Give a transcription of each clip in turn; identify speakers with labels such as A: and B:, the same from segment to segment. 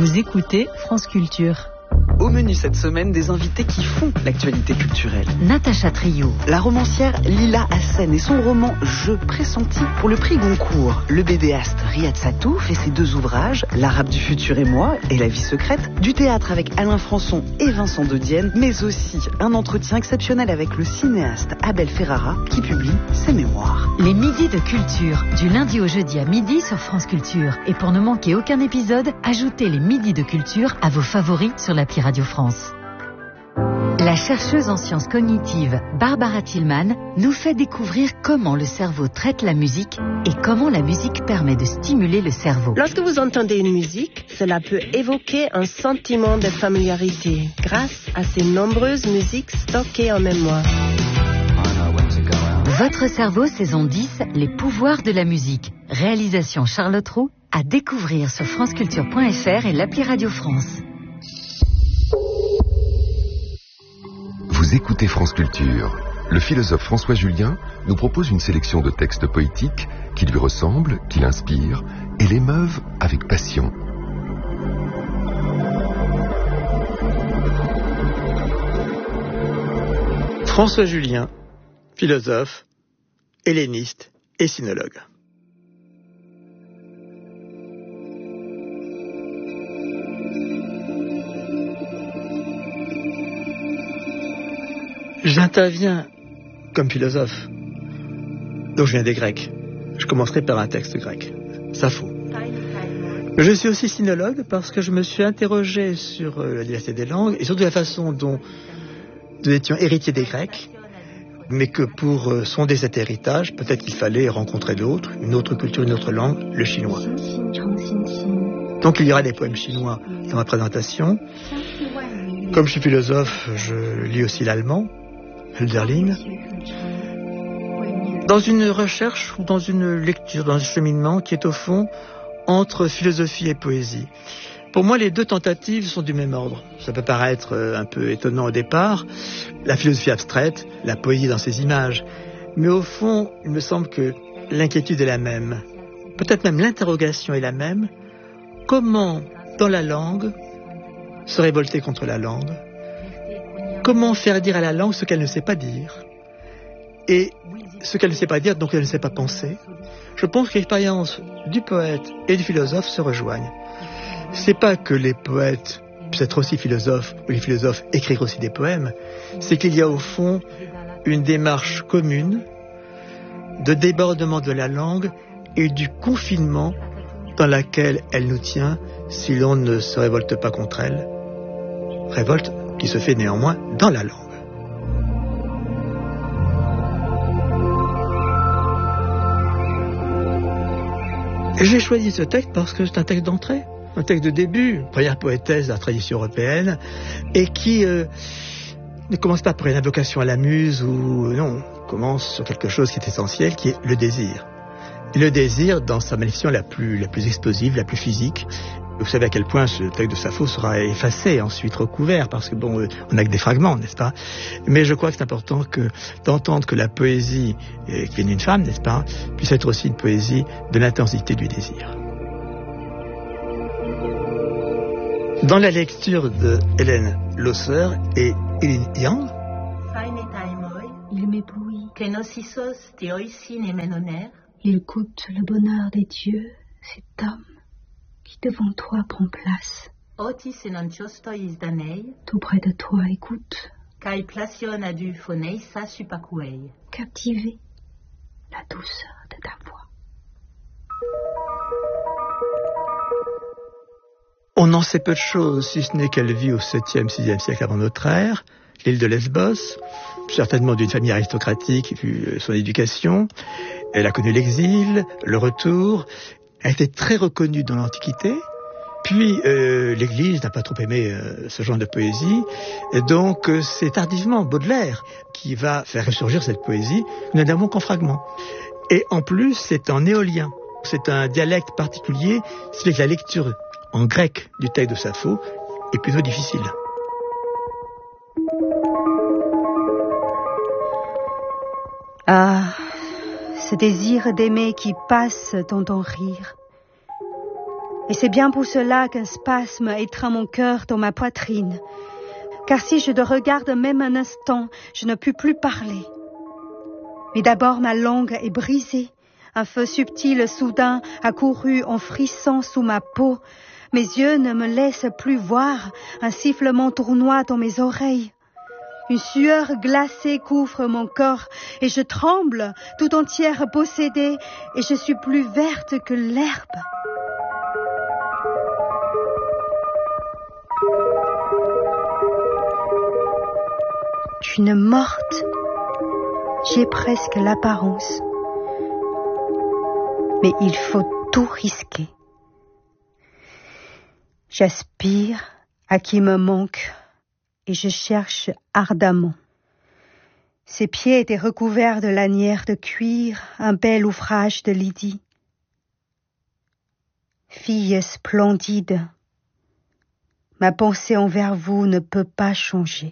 A: Vous écoutez France Culture.
B: Au menu cette semaine, des invités qui font l'actualité culturelle.
A: Natacha Trio.
B: La romancière Lila Hassen et son roman Je pressenti pour le prix Goncourt. Le bédéaste Riyad Sattouf fait ses 2 ouvrages, L'Arabe du futur et moi et La vie secrète. Du théâtre avec Alain Françon et Vincent de Dienne, mais aussi un entretien exceptionnel avec le cinéaste Abel Ferrara qui publie ses mémoires.
A: Les midis de culture, du lundi au jeudi à midi sur France Culture. Et pour ne manquer aucun épisode, ajoutez les midis de culture à vos favoris sur l'appli Radio France. La chercheuse en sciences cognitives Barbara Tillman nous fait découvrir comment le cerveau traite la musique et comment la musique permet de stimuler le cerveau.
C: Lorsque vous entendez une musique, cela peut évoquer un sentiment de familiarité grâce à ces nombreuses musiques stockées en mémoire.
A: Votre cerveau, saison 10, les pouvoirs de la musique. Réalisation Charlotte Roux, à découvrir sur franceculture.fr et l'appli Radio France.
D: Vous écoutez France Culture. Le philosophe François Julien nous propose une sélection de textes poétiques qui lui ressemblent, qui l'inspirent et l'émeuvent avec passion.
E: François Julien, philosophe, helléniste et sinologue. J'interviens comme philosophe, donc je viens des Grecs. Je commencerai par un texte grec, Sappho. Je suis aussi sinologue parce que je me suis interrogé sur la diversité des langues et surtout la façon dont nous étions héritiers des Grecs, mais que pour sonder cet héritage, peut-être qu'il fallait rencontrer d'autres, une autre culture, une autre langue, le chinois. Donc il y aura des poèmes chinois dans ma présentation. Comme je suis philosophe, je lis aussi l'allemand, Hölderlin. Dans une recherche ou dans une lecture, dans un cheminement qui est au fond entre philosophie et poésie. Pour moi, les 2 tentatives sont du même ordre. Ça peut paraître un peu étonnant au départ, la philosophie abstraite, la poésie dans ses images. Mais au fond, il me semble que l'inquiétude est la même. Peut-être même l'interrogation est la même. Comment, dans la langue, se révolter contre la langue? Comment faire dire à la langue ce qu'elle ne sait pas dire? Et ce qu'elle ne sait pas dire, donc elle ne sait pas penser. Je pense que l'expérience du poète et du philosophe se rejoignent. C'est pas que les poètes puissent être aussi philosophes ou les philosophes écrire aussi des poèmes, c'est qu'il y a au fond une démarche commune de débordement de la langue et du confinement dans laquelle elle nous tient si l'on ne se révolte pas contre elle. Révolte qui se fait néanmoins dans la langue. Et j'ai choisi ce texte parce que c'est un texte d'entrée, un texte de début, première poétesse de la tradition européenne, et qui ne commence pas par une invocation à la muse ou non, commence sur quelque chose qui est essentiel, qui est le désir. Et le désir dans sa manifestation la plus explosive, la plus physique. Vous savez à quel point ce texte de Sappho sera effacé, ensuite recouvert, parce que bon, on n'a que des fragments, n'est-ce pas? Mais je crois que c'est important d'entendre que la poésie qui vient d'une femme, n'est-ce pas, puisse être aussi une poésie de l'intensité du désir. Dans la lecture de Hélène Losser et Eileen Yang,
F: il m'éblouit. Il goûte le bonheur des dieux, cet homme qui devant toi prend place. Tout près de toi écoute. Captivé la douceur de ta voix.
E: On en sait peu de choses, si ce n'est qu'elle vit au 7e, 6e siècle avant notre ère, l'île de Lesbos, certainement d'une famille aristocratique vu son éducation. Elle a connu l'exil, le retour. Elle était très reconnue dans l'Antiquité. Puis l'Église n'a pas trop aimé ce genre de poésie. Et donc c'est tardivement Baudelaire qui va faire ressurgir cette poésie. Nous n'avons qu'en fragments. Et en plus, c'est en éolien. C'est un dialecte particulier. C'est que la lecture en grec du texte de Sappho est plutôt difficile.
F: Ah, ce désir d'aimer qui passe dans ton rire. Et c'est bien pour cela qu'un spasme étreint mon cœur dans ma poitrine. Car si je te regarde même un instant, je ne puis plus parler. Mais d'abord ma langue est brisée. Un feu subtil soudain a couru en frissant sous ma peau. Mes yeux ne me laissent plus voir. Un sifflement tournoie dans mes oreilles. Une sueur glacée couvre mon corps et je tremble, tout entière possédée, et je suis plus verte que l'herbe. D'une morte, j'ai presque l'apparence. Mais il faut tout risquer. J'aspire à qui me manque et je cherche ardemment. Ses pieds étaient recouverts de lanières de cuir, un bel ouvrage de Lydie. Fille splendide, ma pensée envers vous ne peut pas changer.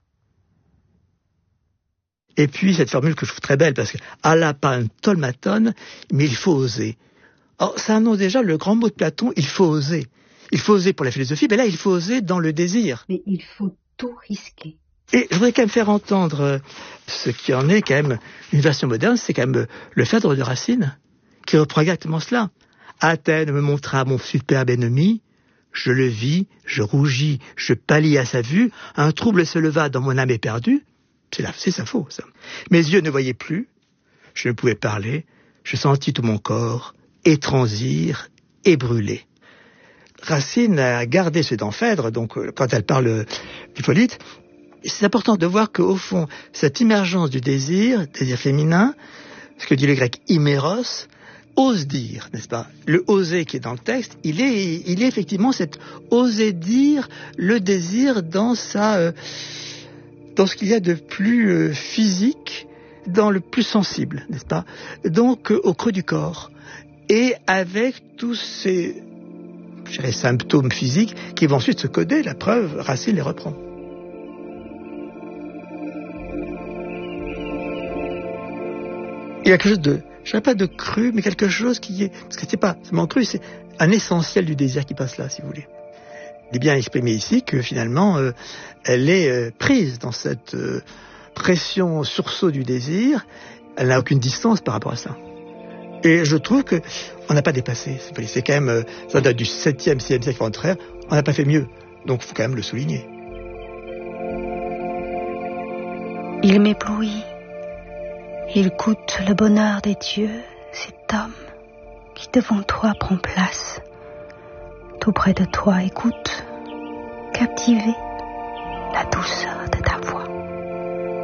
E: Et puis cette formule que je trouve très belle, parce que alla pantolmaton, mais il faut oser. Or, ça annonce déjà le grand mot de Platon, il faut oser. Il faut oser pour la philosophie, mais là il faut oser dans le désir.
F: Mais il faut tout risquer.
E: Et je voudrais quand même faire entendre ce qui en est quand même une version moderne, c'est quand même le Phèdre de Racine, qui reprend exactement cela. Athènes me montra mon superbe ennemi, je le vis, je rougis, je pâlis à sa vue, un trouble se leva dans mon âme éperdue. C'est ça faux, ça. Mes yeux ne voyaient plus, je ne pouvais parler, je sentis tout mon corps étransir et brûler. Racine a gardé ce dans Phèdre, donc quand elle parle d'Hippolyte, c'est important de voir qu'au fond, cette immergence du désir féminin, ce que dit le grec iméros, ose dire, n'est-ce pas? Le oser qui est dans le texte, il est effectivement cet oser dire le désir dans ce qu'il y a de plus physique, dans le plus sensible, n'est-ce pas? Donc au creux du corps, et avec tous ces symptômes physiques qui vont ensuite se coder, la preuve, Racine les reprend. Il y a quelque chose de, je dirais pas de cru, mais quelque chose qui est, parce que c'est pas seulement cru, c'est un essentiel du désir qui passe là, si vous voulez. Il est bien exprimé ici que finalement, elle est prise dans cette pression sursaut du désir, elle n'a aucune distance par rapport à ça. Et je trouve que on n'a pas dépassé. C'est quand même, ça date du 7e, 6e siècle avant notre ère, on n'a pas fait mieux. Donc il faut quand même le souligner.
F: Il m'éblouit. Il goûte le bonheur des dieux, cet homme qui devant toi prend place. Tout près de toi écoute, captivé, la douce